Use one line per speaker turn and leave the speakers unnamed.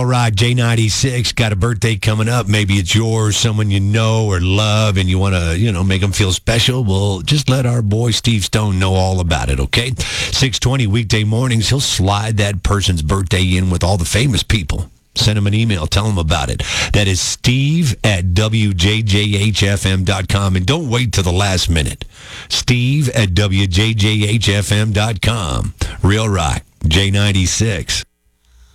Real Ride J96 got a birthday coming up. Maybe it's yours, someone you know or love, and you want to, make them feel special. Well, just let our boy Steve Stone know all about it, okay? 6:20 weekday mornings, he'll slide that person's birthday in with all the famous people. Send him an email. Tell him about it. That is steve@wjjhfm.com. And don't wait till the last minute. steve@wjjhfm.com. Real Rock J96.